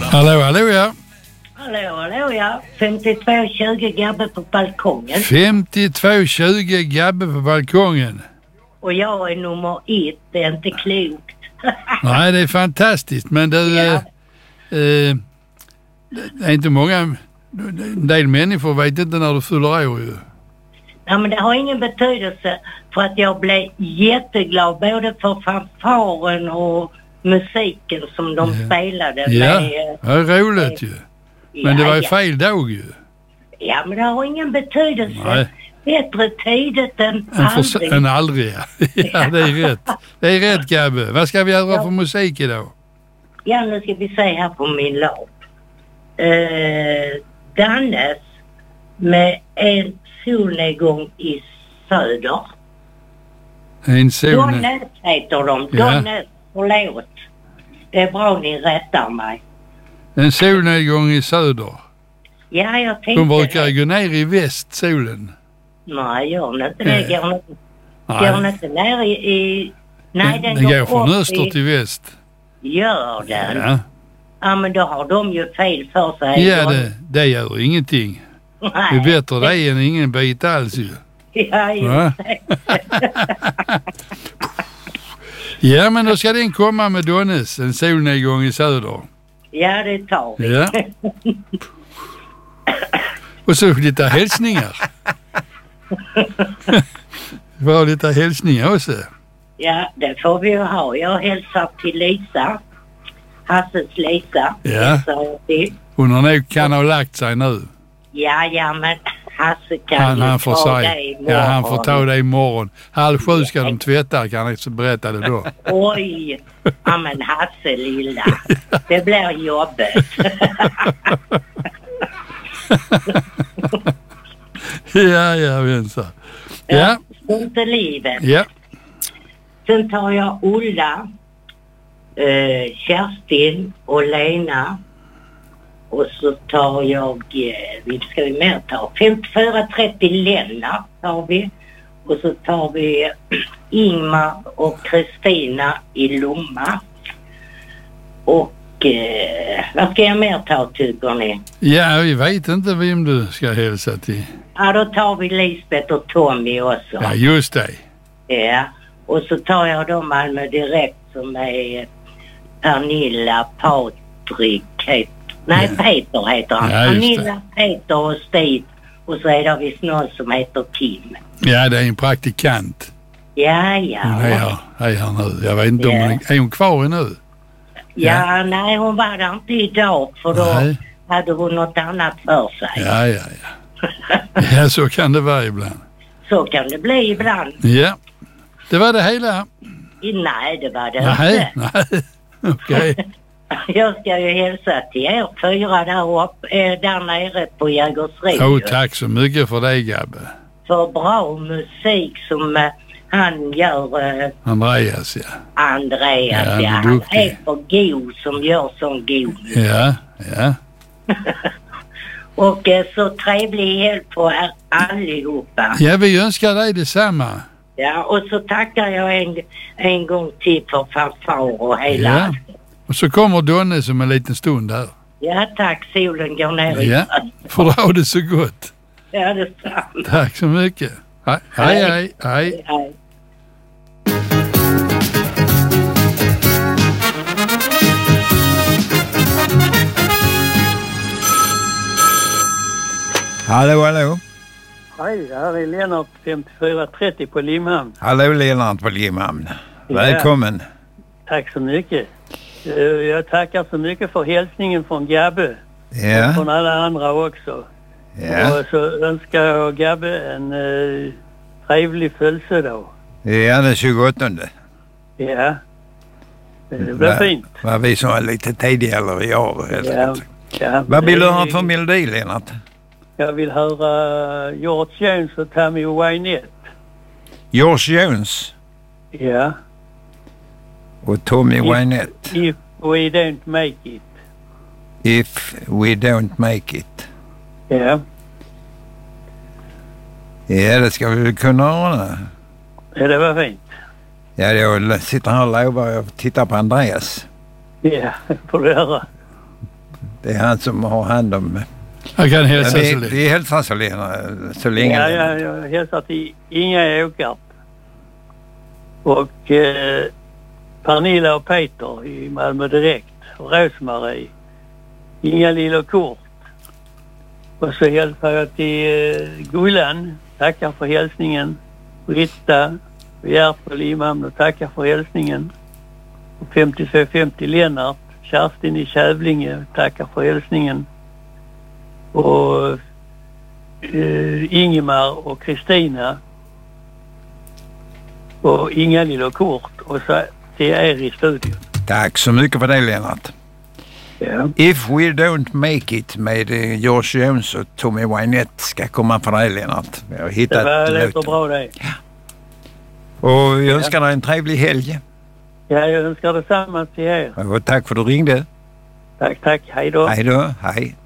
Hallå, hallå, ja. Hallå, ja. 5220 Gabbe på balkongen. 5220 Gabbe på balkongen. Och jag är nummer 1, det är inte klokt. Nej, det är fantastiskt, men det är inte många, en del människor vet inte när du fyller år ju. Ja, men det har ingen betydelse för att jag blev jätteglad både för fanfaren och musiken som de spelade. Ja, med, det är roligt ju. Men det var ju fel dag ju. Ja, men det har ingen betydelse. Nej. Bättre tidigt än aldrig. Än aldrig, ja. Ja, det är rätt. Det är rätt, Gabbe. Vad ska vi göra för musik idag? Ja, nu ska vi se här på min lapp. Dannes med en solnedgång i söder. En solnedgång. Donnes heter de. Ja. Donnes, förlåt. Det är bra ni rättar mig. En solnedgång i söder. Ja, jag tänkte... De brukar gå ner i väst, solen. Nej, gör den inte det. Går den inte ner i... Nej, den går från öster till väst. Gör den? Ja. Ja, men då har de ju fel för sig. Ja, det gör ingenting. Nej. Det är bättre det än ingen bit alls ju. Ja, just det. Ja, men då ska den komma med Donnes, en solnedgång i söder. Ja, det tar vi. Ja. Och så lite hälsningar. Det var lite hälsningar också. Ja, det får vi ju ha. Jag hälsar till Lisa. Hasses Lisa. Ja. Hon har nog kan ha lagt sig nu. Ja, men Hasse kan han får ta säga. det imorgon. Ja, han får ta det imorgon. 6:30 ska de tvätta, kan jag berätta det då. Oj, ja men Hasse lilla. Det blir jobbet. Ja, vänta. Ja. Inte livet. Ja. Sen tar jag Ulla, Kerstin och Lena. Och så tar jag, vilka ska vi mer ta? 5430 Lena tar vi. Och så tar vi Ingmar och Kristina i Lomma. Och vad ska jag mer ta, tycker ni? Ja, vi vet inte vem du ska hälsa till. Ja, då tar vi Lisbeth och Tommy också. Ja, just det. Ja, och så tar jag dem Malmö direkt som är Pernilla, Patrik, Peter heter han. Ja, Pernilla, Peter och Steve. Och så är det visst någon som heter Kim. Ja, det är en praktikant. Ja. Hon är här nu. Jag vet inte om är hon kvar nu? Ja, nej, hon var där inte idag för då hade hon något annat för sig. Ja. Ja, så kan det vara ibland. Så kan det bli ibland. Ja, det var det hela. Nej, det var det inte. Nej, okej. Jag ska ju hälsa till er 4 där nere på Jägersro. Tack så mycket för det, Gabbe. För bra musik som han gör. Andreas, ja. Han är för god som gör sån god. Ja. Och så trevlig hjälp på er allihopa. Ja, vi önskar dig detsamma. Ja, och så tackar jag en gång till för fanfar och hela. Ja. Och så kommer Donne som en liten stund där. Ja, tack. Solen går ner i. Ja, får du ha det så gott. Ja, det är sant. Tack så mycket. Hej. Hallå. Hej, här är Lennart 5430 på Limhamn. Hallå Lennart på Limhamn. Välkommen. Tack så mycket. Jag tackar så mycket för hälsningen från Gabbe. Ja. Och från alla andra också. Ja. Och så önskar jag Gabbe en trevlig födelsedag. Ja, den 28. Ja. Det blir fint. Var vi som var lite tidigare i år. Ja. Vad vill du ha för melodi, Lennart? Jag vill höra George Jones och Tammy Wynette. George Jones? Ja. Och Tommy Wynette? If we don't make it. If we don't make it. Ja. Ja, det ska vi väl kunna ordna. Ja, det var fint. Ja, jag sitter här och lovar att titta på Andreas. Ja, får du höra. Det är han som har hand om... Jag kan hälsa så länge. Vi hälsar så länge. Ja, jag hälsar till Inga Åkarp. Och Pernilla och Peter i Malmö Direkt. Och Rosmarie. Inga-Lill och Kurt. Och så hälsar jag till Gullan. Tackar för hälsningen. Britta och Järpel i Malmö. Tackar för hälsningen. Och 50 Lennart. Kerstin i Kävlinge. Tackar för hälsningen. Och Ingemar och Kristina. Och Inga-Lill och Kurt. Och så till er i studion. Tack så mycket för det, Lennart. Ja. If We Don't Make It med George Jones och Tommy Wynette ska komma för dig, Lennart. Jag har hittat det låter låten. bra det. Ja. Och jag önskar dig en trevlig helg. Ja, jag önskar detsamma till er. Och tack för att du ringde. Tack. Hej då. Hej då. Hej.